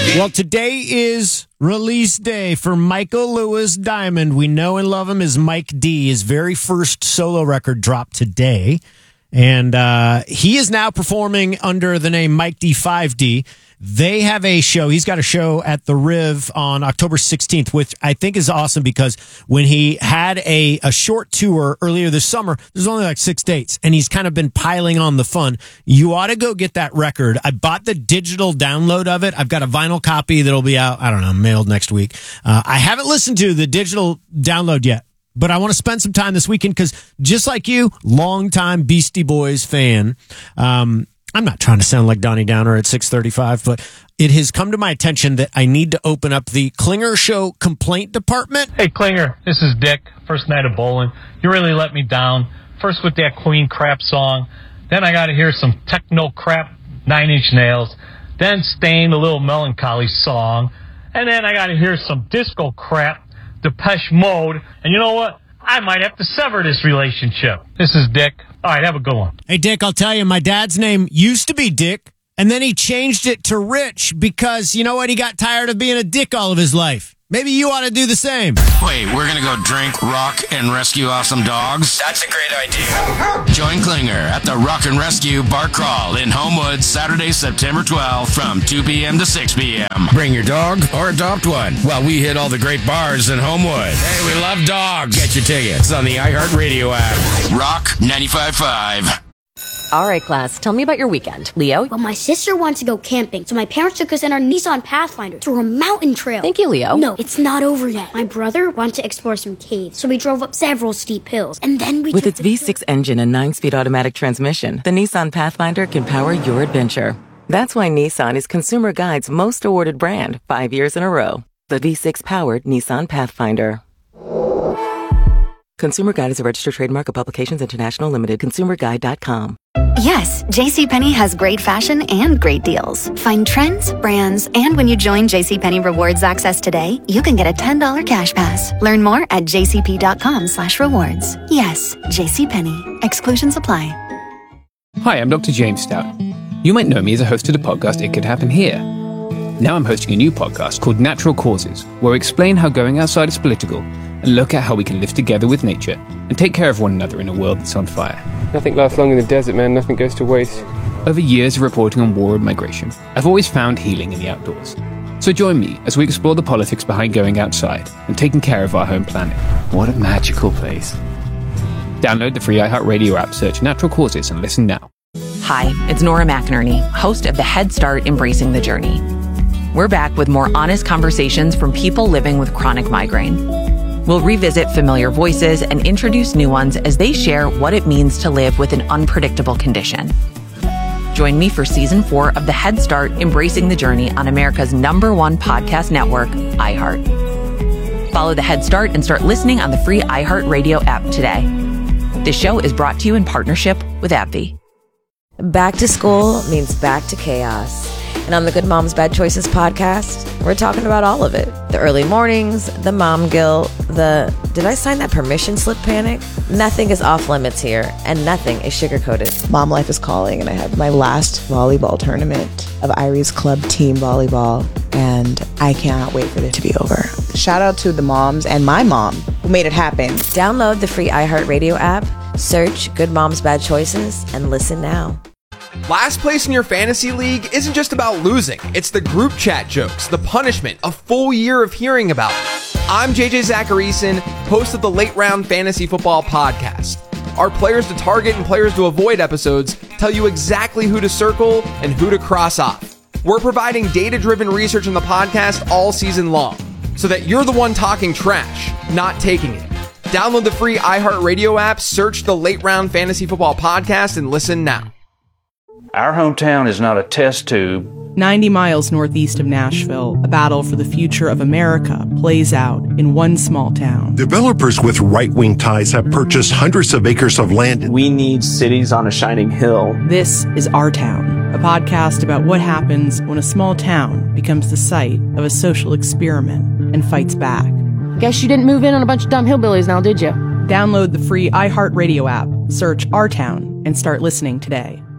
Well, today is release day for Michael Lewis Diamond. We know and love him as Mike D. His very first solo record dropped today. And he is now performing under the name Mike D 5D. They have a show. He's got a show at the Riv on October 16th, which I think is awesome because when he had a short tour earlier this summer, there's only like 6 dates, and he's kind of been piling on the fun. You ought to go get that record. I bought the digital download of it. I've got a vinyl copy that'll be out, I don't know, mailed next week. I haven't listened to the digital download yet, but I want to spend some time this weekend because just like you, longtime Beastie Boys fan, I'm not trying to sound like Donnie Downer at 6:35, but it has come to my attention that I need to open up the Klinger Show complaint department. Hey, Klinger, this is Dick. First night of bowling. You really let me down. First with that Queen crap song. Then I got to hear some techno crap, 9 Inch Nails. Then Stain, a little melancholy song. And then I got to hear some disco crap, Depeche Mode. And you know what? I might have to sever this relationship. This is Dick. All right, have a good one. Hey, Dick, I'll tell you, my dad's name used to be Dick, and then he changed it to Rich because, you know what, he got tired of being a dick all of his life. Maybe you ought to do the same. Wait, we're going to go drink, rock, and rescue awesome dogs? That's a great idea. Join Klinger at the Rock and Rescue Bar Crawl in Homewood, Saturday, September 12th from 2 p.m. to 6 p.m. Bring your dog or adopt one while we hit all the great bars in Homewood. Hey, we love dogs. Get your tickets on the iHeartRadio app. Rock 95.5. All right, class, tell me about your weekend. Leo? Well, my sister wants to go camping, so my parents took us in our Nissan Pathfinder through a mountain trail. Thank you, Leo. No, it's not over yet. My brother wanted to explore some caves, so we drove up several steep hills, and then we With its V6 engine and 9-speed automatic transmission, the Nissan Pathfinder can power your adventure. That's why Nissan is Consumer Guide's most awarded brand 5 years in a row. The V6-powered Nissan Pathfinder. Consumer Guide is a registered trademark of Publications International Limited. ConsumerGuide.com. Yes, JCPenney has great fashion and great deals. Find trends, brands, and when you join JCPenney Rewards Access today, you can get a $10 cash pass. Learn more at jcp.com/rewards. Yes, JCPenney. Exclusions apply. Hi, I'm Dr. James Stout. You might know me as a host of the podcast It Could Happen Here. Now I'm hosting a new podcast called Natural Causes, where I explain how going outside is political and look at how we can live together with nature and take care of one another in a world that's on fire. Nothing lasts long in the desert, man. Nothing goes to waste. Over years of reporting on war and migration, I've always found healing in the outdoors. So join me as we explore the politics behind going outside and taking care of our home planet. What a magical place. Download the free iHeartRadio app, search Natural Causes, and listen now. Hi, it's Nora McInerney, host of the Head Start Embracing the Journey. We're back with more honest conversations from people living with chronic migraine. We'll revisit familiar voices and introduce new ones as they share what it means to live with an unpredictable condition. Join me for Season 4 of the Head Start Embracing the Journey on America's #1 podcast network, iHeart. Follow the Head Start and start listening on the free iHeartRadio app today. This show is brought to you in partnership with AbbVie. Back to school means back to chaos. And on the Good Moms Bad Choices podcast, we're talking about all of it. The early mornings, the mom guilt, the did I sign that permission slip panic? Nothing is off limits here, and nothing is sugar-coated. Mom life is calling, and I have my last volleyball tournament of Irie's Club team volleyball, and I cannot wait for it to be over. Shout out to the moms and my mom who made it happen. Download the free iHeartRadio app, search Good Moms Bad Choices, and listen now. Last place in your fantasy league isn't just about losing. It's the group chat jokes, the punishment, a full year of hearing about it. I'm JJ Zacharyson, host of the Late Round Fantasy Football Podcast. Our players to target and players to avoid episodes tell you exactly who to circle and who to cross off. We're providing data-driven research in the podcast all season long, so that you're the one talking trash, not taking it. Download the free iHeartRadio app, search the Late Round Fantasy Football Podcast, and listen now. Our hometown is not a test tube. 90 miles northeast of Nashville, a battle for the future of America plays out in one small town. Developers with right-wing ties have purchased hundreds of acres of land. We need cities on a shining hill. This is Our Town, a podcast about what happens when a small town becomes the site of a social experiment and fights back. Guess you didn't move in on a bunch of dumb hillbillies now, did you? Download the free iHeartRadio app, search Our Town, and start listening today.